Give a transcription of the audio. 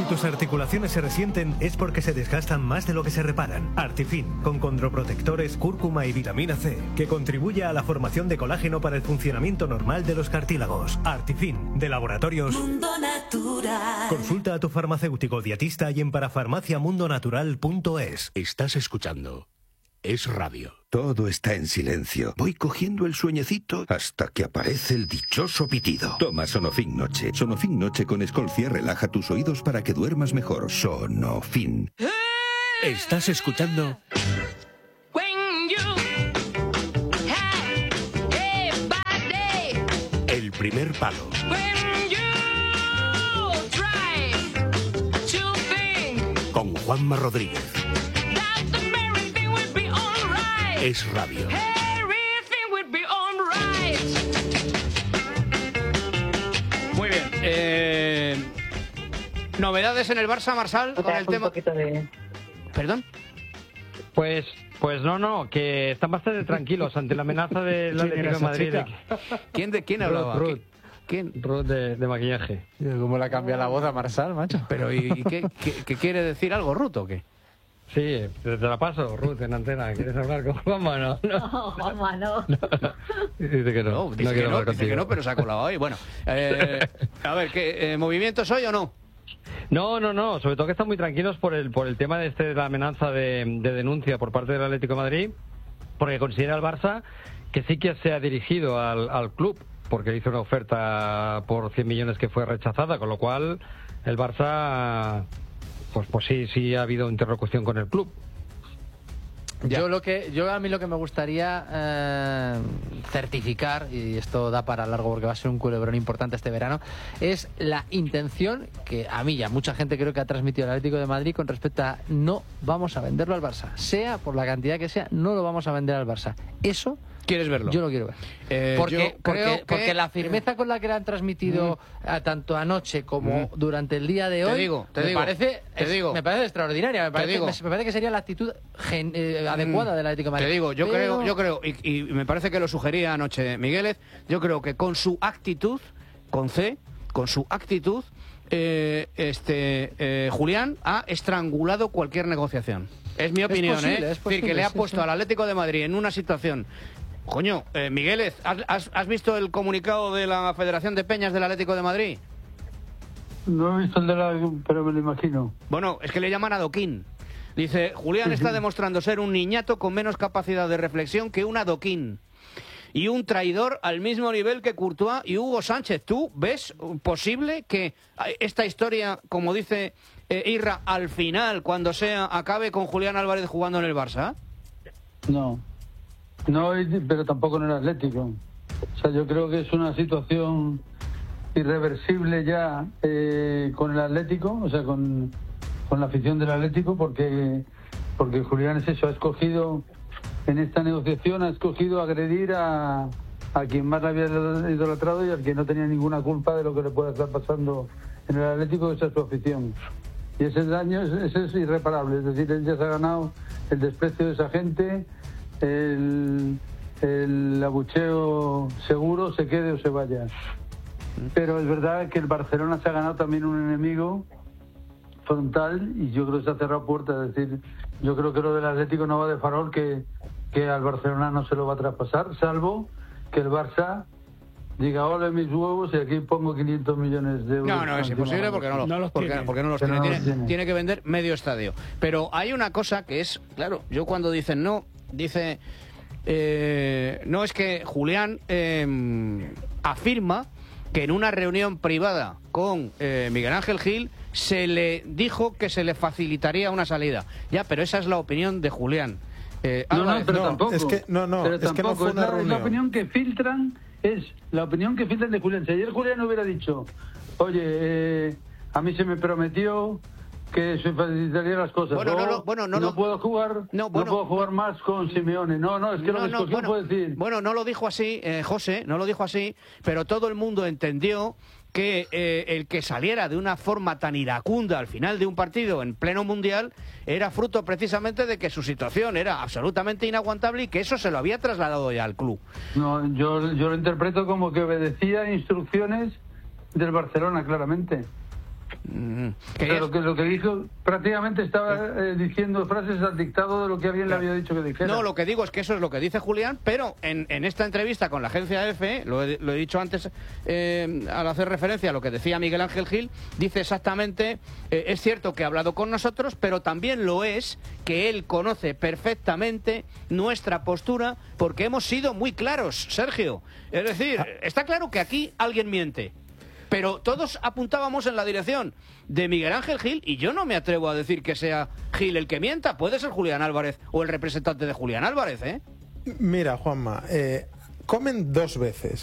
Si tus articulaciones se resienten es porque se desgastan más de lo que se reparan. Artifin, con condroprotectores, cúrcuma y vitamina C, que contribuye a la formación de colágeno para el funcionamiento normal de los cartílagos. Artifin, de Laboratorios Mundo Natural. Consulta a tu farmacéutico dietista y en parafarmaciamundonatural.es. Estás escuchando Es Radio. Todo está en silencio. Voy cogiendo el sueñecito hasta que aparece el dichoso pitido. Toma Sonofin Noche. Sonofin Noche con Escolcia relaja tus oídos para que duermas mejor. Sonofin. Estás escuchando El Primer Palo. Con Juanma Rodríguez. Es Radio. Muy bien. Novedades en el Barça, Marsal, con el tema. ¿Perdón? Pues no, que están bastante tranquilos ante la amenaza del Atlético de Madrid. ¿Quién hablaba? ¿Quién? Ruth de maquillaje. ¿Cómo le ha cambiado la voz a Marsal, macho? Pero ¿y qué quiere decir algo, Ruth, o qué? Sí, te la paso, Ruth, en antena. ¿Quieres hablar con Juanma? No, Juanma, no. Dice que no. Dice que no, pero se ha colado hoy. Bueno, a ver, ¿qué movimientos hoy o no? No, sobre todo que están muy tranquilos por el tema de la amenaza de denuncia por parte del Atlético de Madrid, porque considera el Barça que sí que se ha dirigido al club, porque hizo una oferta por 100 millones que fue rechazada, con lo cual el Barça... Pues sí ha habido interlocución con el club. Yo a mí lo que me gustaría certificar, y esto da para largo porque va a ser un culebrón importante este verano, es la intención que a mí y a mucha gente creo que ha transmitido el Atlético de Madrid con respecto a no vamos a venderlo al Barça, sea por la cantidad que sea, no lo vamos a vender al Barça. Eso ¿quieres verlo? Yo lo quiero ver. Porque la firmeza con la que le han transmitido tanto anoche como durante el día de hoy me parece extraordinaria. Me parece que sería la actitud adecuada del Atlético de Madrid. Te digo, yo creo, y me parece que lo sugería anoche Migueles, yo creo que con su actitud, con su actitud, Julián ha estrangulado cualquier negociación. Es mi opinión, es posible, Es decir, que le ha puesto al Atlético de Madrid en una situación... Coño, Migueles, ¿has visto el comunicado de la Federación de Peñas del Atlético de Madrid? No he visto el de pero me lo imagino. Bueno, es que le llaman adoquín. Dice, Julián está demostrando ser un niñato con menos capacidad de reflexión que un adoquín. Y un traidor al mismo nivel que Courtois y Hugo Sánchez. ¿Tú ves posible que esta historia, como dice Irra, al final, cuando sea, acabe con Julián Álvarez jugando en el Barça? No, pero tampoco en el Atlético. O sea, yo creo que es una situación irreversible ya con el Atlético, o sea, con la afición del Atlético, porque Julián es eso, ha escogido en esta negociación, ha escogido agredir a quien más le había idolatrado y al que no tenía ninguna culpa de lo que le pueda estar pasando en el Atlético, esa es su afición. Y ese daño es irreparable, es decir, él ya se ha ganado el desprecio de esa gente, el abucheo seguro, se quede o se vaya. Pero es verdad que el Barcelona se ha ganado también un enemigo frontal y yo creo que se ha cerrado puertas. Es decir, yo creo que lo del Atlético no va de farol, que al Barcelona no se lo va a traspasar, salvo que el Barça diga, ole mis huevos y aquí pongo 500 millones de euros. No, es imposible porque no los tiene. Tiene que vender medio estadio. Pero hay una cosa que es, claro, yo cuando dicen no, dice... no, es que Julián afirma que en una reunión privada con Miguel Ángel Gil se le dijo que se le facilitaría una salida. Ya, pero esa es la opinión de Julián. Tampoco. Es que no fue una reunión. Es la opinión que filtran, de Julián. Si ayer Julián hubiera dicho, oye, a mí se me prometió que se facilitaría las cosas. No puedo jugar más con Simeone. Es que lo escogió puede decir. Bueno, no lo dijo así, José, no lo dijo así, pero todo el mundo entendió que el que saliera de una forma tan iracunda al final de un partido en pleno mundial era fruto precisamente de que su situación era absolutamente inaguantable y que eso se lo había trasladado ya al club. No, yo lo interpreto como que obedecía instrucciones del Barcelona, claramente. Pero lo que dijo, prácticamente estaba diciendo frases al dictado de lo que alguien le había dicho que dijera. No, lo que digo es que eso es lo que dice Julián, pero en esta entrevista con la agencia EFE, lo he dicho antes al hacer referencia a lo que decía Miguel Ángel Gil, dice exactamente, es cierto que ha hablado con nosotros, pero también lo es que él conoce perfectamente nuestra postura porque hemos sido muy claros, Sergio. Es decir, está claro que aquí alguien miente. Pero todos apuntábamos en la dirección de Miguel Ángel Gil y yo no me atrevo a decir que sea Gil el que mienta. Puede ser Julián Álvarez o el representante de Julián Álvarez, ¿eh? Mira, Juanma, comen 2 veces.